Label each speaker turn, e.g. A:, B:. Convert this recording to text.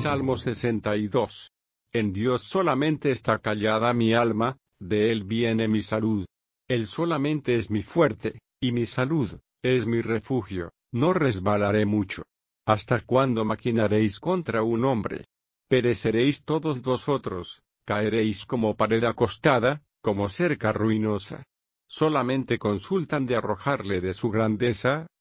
A: Salmo 62. En Dios solamente está callada mi alma, de Él viene mi salud. Él solamente es mi fuerte, y mi salud, es mi refugio, no resbalaré mucho. ¿Hasta cuándo maquinaréis contra un hombre? Pereceréis todos vosotros, caeréis como pared acostada, como cerca ruinosa. Solamente consultan de arrojarle de su grandeza,